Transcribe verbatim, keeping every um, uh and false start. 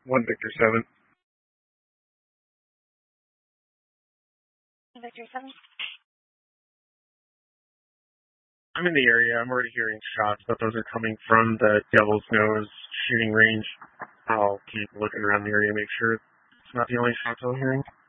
One Victor seven. Victor seven. I'm in the area. I'm already hearing shots, but those are coming from the Devil's Nose shooting range. I'll keep looking around the area, make sure it's not the only shots I'm hearing.